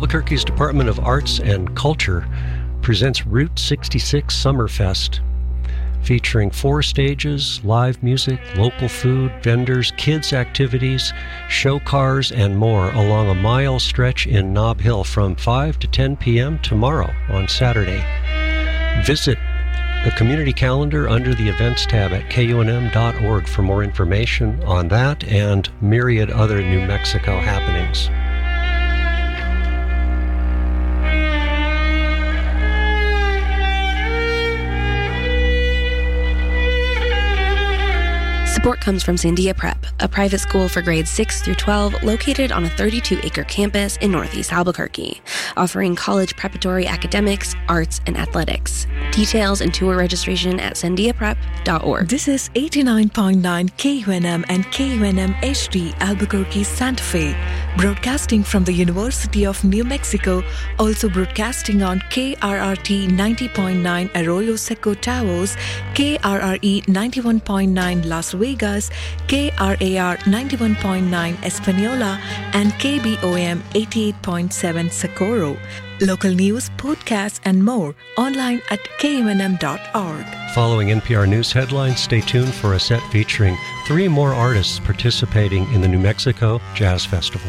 Albuquerque's Department of Arts and Culture presents Route 66 Summerfest, featuring 4 stages, live music, local food, vendors, kids' activities, show cars, and more along a mile stretch in Nob Hill from 5 to 10 p.m. tomorrow on Saturday. Visit the community calendar under the events tab at kunm.org for more information on that and myriad other New Mexico happenings. Support comes from Sandia Prep, a private school for grades 6 through 12 located on a 32-acre campus in Northeast Albuquerque, offering college preparatory academics, arts, and athletics. Details and tour registration at sandiaprep.org. This is 89.9 KUNM and KUNM HD Albuquerque Santa Fe, broadcasting from the University of New Mexico, also broadcasting on KRRT 90.9 Arroyo Seco Towers, KRRE 91.9 Las Vegas, KRAR 91.9 Espanola, and KBOM 88.7 Socorro. Local news, podcasts, and more online at kunm.org. Following NPR News headlines, stay tuned for a set featuring 3 more artists participating in the New Mexico Jazz Festival.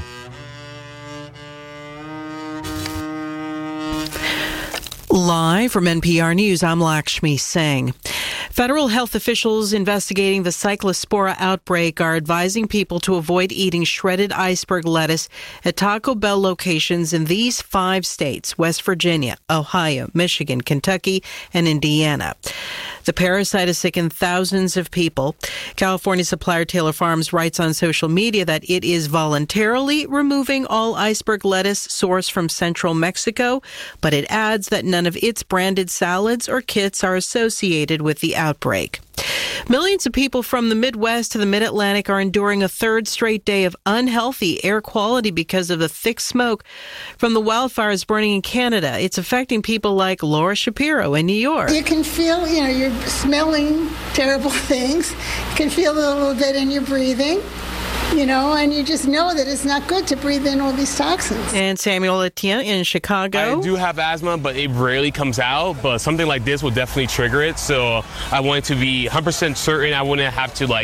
Live from NPR News, I'm Lakshmi Singh. Federal health officials investigating the Cyclospora outbreak are advising people to avoid eating shredded iceberg lettuce at Taco Bell locations in these 5 states: West Virginia, Ohio, Michigan, Kentucky, and Indiana. The parasite has sickened thousands of people. California supplier Taylor Farms writes on social media that it is voluntarily removing all iceberg lettuce sourced from central Mexico, but it adds that none of its branded salads or kits are associated with the outbreak. Millions of people from the Midwest to the Mid-Atlantic are enduring a 3rd straight day of unhealthy air quality because of the thick smoke from the wildfires burning in Canada. It's affecting people like Laura Shapiro in New York. You can feel, you're smelling terrible things. You can feel it a little bit in your breathing. And you just know that it's not good to breathe in all these toxins. And Samuel Etienne in Chicago. I do have asthma, but it rarely comes out. But something like this will definitely trigger it. So I wanted to be 100% certain I wouldn't have to,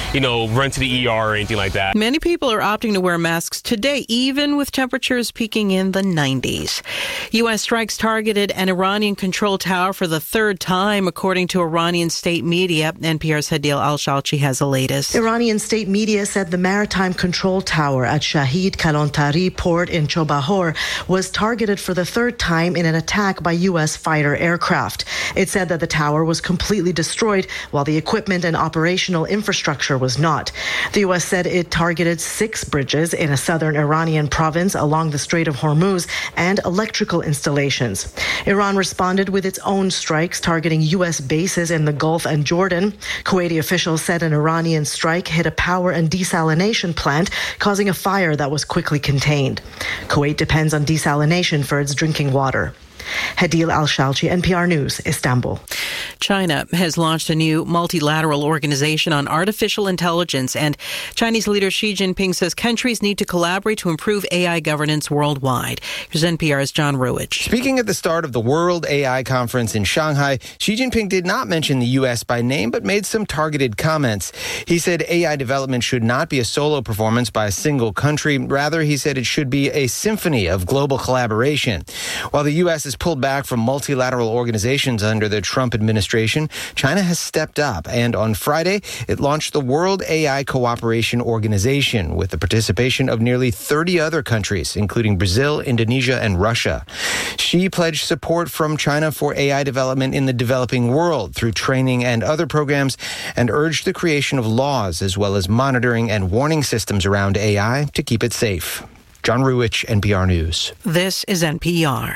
run to the ER or anything like that. Many people are opting to wear masks today, even with temperatures peaking in the 90s. U.S. strikes targeted an Iranian control tower for the 3rd time, according to Iranian state media. NPR's Hadil Al-Shalchi has the latest. Iranian state media said the maritime control tower at Shahid Kalantari port in Chobahor was targeted for the 3rd time in an attack by U.S. fighter aircraft. It said that the tower was completely destroyed while the equipment and operational infrastructure was not. The U.S. said it targeted 6 bridges in a southern Iranian province along the Strait of Hormuz and electrical installations. Iran responded with its own strikes targeting U.S. bases in the Gulf and Jordan. Kuwaiti officials said an Iranian strike hit a power and desalination plant, causing a fire that was quickly contained. Kuwait depends on desalination for its drinking water. Hadil Al-Shalchi, NPR News, Istanbul. China has launched a new multilateral organization on artificial intelligence, and Chinese leader Xi Jinping says countries need to collaborate to improve AI governance worldwide. Here's NPR's John Ruich. Speaking at the start of the World AI Conference in Shanghai, Xi Jinping did not mention the U.S. by name, but made some targeted comments. He said AI development should not be a solo performance by a single country. Rather, he said it should be a symphony of global collaboration. While the U.S. has pulled back from multilateral organizations under the Trump administration, China has stepped up, and on Friday, it launched the World AI Cooperation Organization with the participation of nearly 30 other countries, including Brazil, Indonesia, and Russia. Xi pledged support from China for AI development in the developing world through training and other programs, and urged the creation of laws as well as monitoring and warning systems around AI to keep it safe. John Ruich, NPR News. This is NPR.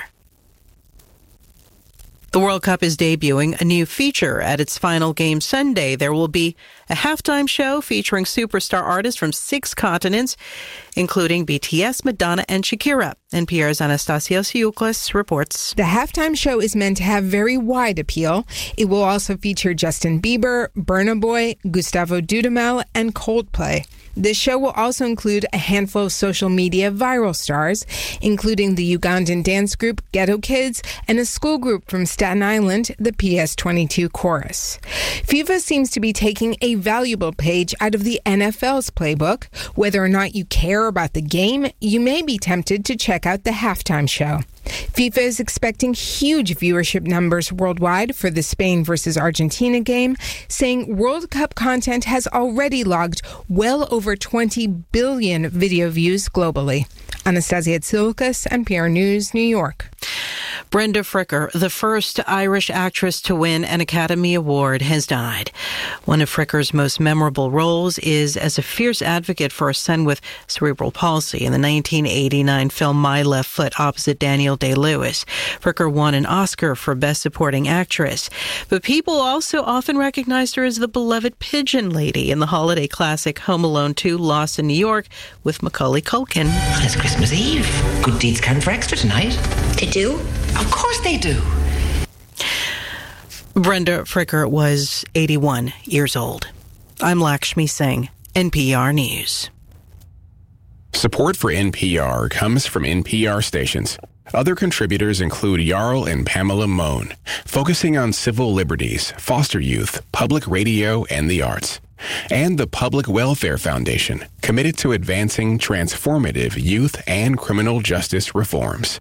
The World Cup is debuting a new feature at its final game Sunday. There will be a halftime show featuring superstar artists from 6 continents, including BTS, Madonna, and Shakira. NPR's Anastasios Youclis reports. The halftime show is meant to have very wide appeal. It will also feature Justin Bieber, Burna Boy, Gustavo Dudamel, and Coldplay. The show will also include a handful of social media viral stars, including the Ugandan dance group Ghetto Kids and a school group from Staten Island, the PS22 Chorus. FIFA seems to be taking a valuable page out of the NFL's playbook. Whether or not you care about the game, you may be tempted to check out the halftime show. FIFA is expecting huge viewership numbers worldwide for the Spain versus Argentina game, saying World Cup content has already logged well over 20 billion video views globally. Anastasia Tsoukas, NPR News, New York. Brenda Fricker, the first Irish actress to win an Academy Award, has died. One of Fricker's most memorable roles is as a fierce advocate for a son with cerebral palsy in the 1989 film My Left Foot opposite Daniel Day-Lewis. Fricker won an Oscar for Best Supporting Actress. But people also often recognized her as the beloved pigeon lady in the holiday classic Home Alone 2 Lost in New York with Macaulay Culkin. It's Christmas Eve. Good deeds count for extra tonight. They do? Of course they do. Brenda Fricker was 81 years old. I'm Lakshmi Singh, NPR News. Support for NPR comes from NPR stations. Other contributors include Jarl and Pamela Mohn, focusing on civil liberties, foster youth, public radio, and the arts. And the Public Welfare Foundation, committed to advancing transformative youth and criminal justice reforms.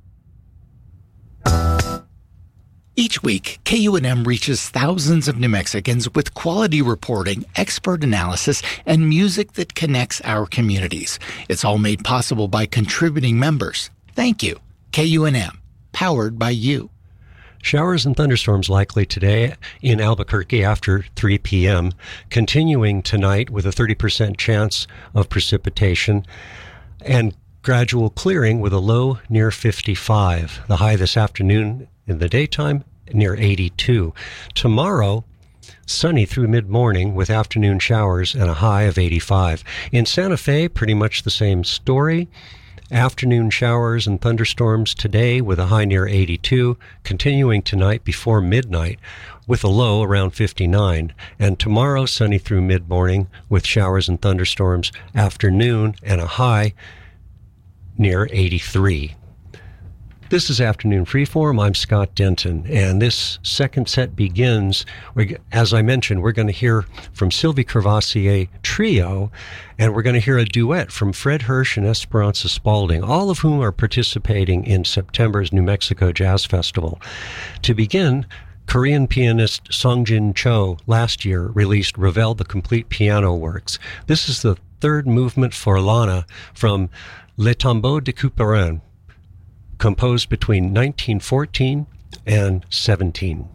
Each week, KUNM reaches thousands of New Mexicans with quality reporting, expert analysis, and music that connects our communities. It's all made possible by contributing members. Thank you. KUNM, powered by you. Showers and thunderstorms likely today in Albuquerque after 3 p.m., continuing tonight with a 30% chance of precipitation, and gradual clearing with a low near 55. The high this afternoon in the daytime near 82. Tomorrow, sunny through mid-morning with afternoon showers and a high of 85. In Santa Fe, pretty much the same story. Afternoon showers and thunderstorms today with a high near 82, continuing tonight before midnight with a low around 59. And tomorrow, sunny through mid-morning with showers and thunderstorms, afternoon and a high near 83. This is Afternoon Freeform. I'm Scott Denton, and this second set begins, as I mentioned, we're going to hear from Sylvie Courvoisier Trio, and we're going to hear a duet from Fred Hirsch and Esperanza Spalding, all of whom are participating in September's New Mexico Jazz Festival. To begin, Korean pianist Songjin Cho last year released Ravel the Complete Piano Works. This is the third movement for Lana from Les Tombeaux de Couperin, composed between 1914 and 17.